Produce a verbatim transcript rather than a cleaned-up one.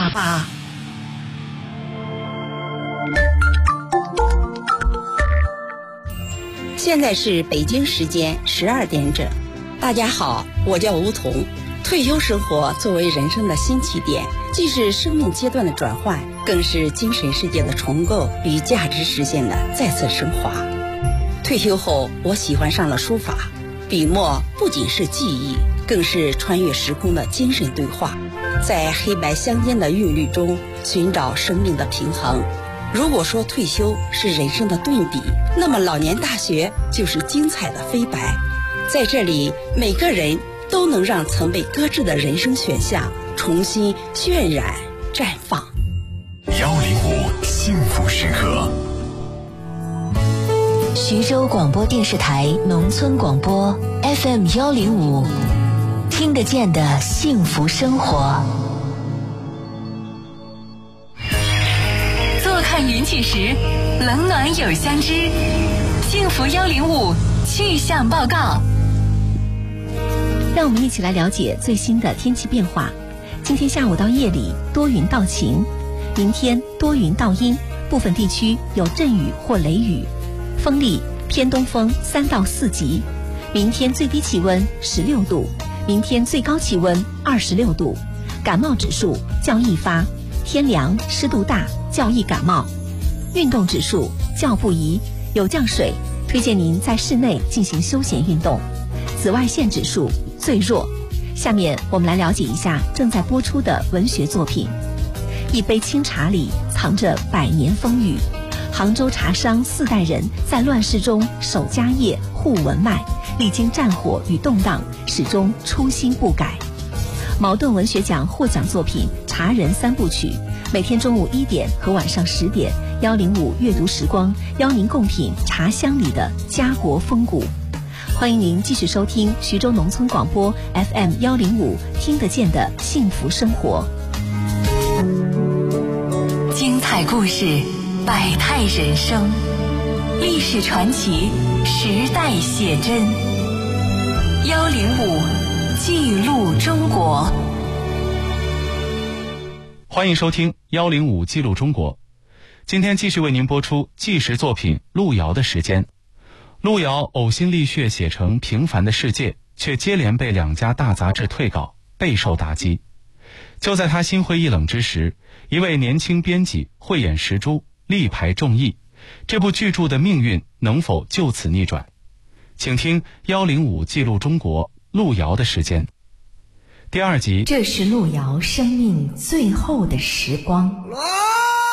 爸爸。 现在是北京时间十二点整。大家好，我叫吴彤。退休生活作为人生的新起点，既是生命阶段的转换，更是精神世界的重构与价值实现的再次升华。退休后，我喜欢上了书法，笔墨不仅是记忆，更是穿越时空的精神对话，在黑白相间的韵律中寻找生命的平衡。如果说退休是人生的顿笔，那么老年大学就是精彩的飞白。在这里，每个人都能让曾被搁置的人生选项重新渲染绽放。 幺零五幸福时刻， 徐州广播电视台农村广播 F M 幺零五，听得见的幸福生活。 坐看云起时，冷暖有相知。幸福幺零五气象报告。 让我们一起来了解最新的天气变化。今天下午到夜里多云到晴，明天多云到阴，部分地区有阵雨或雷雨，风力偏东风三到四级。明天最低气温十六度，明天最高气温二十六度。感冒指数较易发，天凉湿度大较易感冒。运动指数较不宜，有降水，推荐您在室内进行休闲运动。紫外线指数最弱。下面我们来了解一下正在播出的文学作品。一杯清茶里藏着百年风雨，杭州茶商四代人在乱世中守家业护文脉，历经战火与动荡，始终初心不改。茅盾文学奖获奖作品《茶人三部曲》，每天中午一点和晚上十点，幺零五阅读时光邀您共品茶香里的家国风骨。欢迎您继续收听徐州农村广播 F M 幺零五，听得见的幸福生活。 精彩故事，百态人生，历史传奇，时代写真。幺零五记录中国。 欢迎收听幺零五记录中国。今天继续为您播出纪实作品《路遥的时间》。路遥呕心沥血写成《平凡的世界》，却接连被两家大杂志退稿，备受打击。就在他心灰意冷之时，一位年轻编辑慧眼识珠，力排众议，这部巨著的命运能否就此逆转？请听幺零五记录中国路遥的时间第二集。 这是路遥生命最后的时光。